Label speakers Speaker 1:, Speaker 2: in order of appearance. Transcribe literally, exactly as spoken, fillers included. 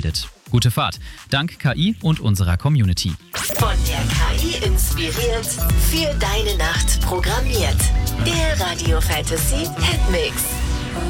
Speaker 1: gemeldet. Gute Fahrt, dank K I und unserer Community.
Speaker 2: Von der K I inspiriert, für deine Nacht programmiert. Der Radio Fantasy Hitmix.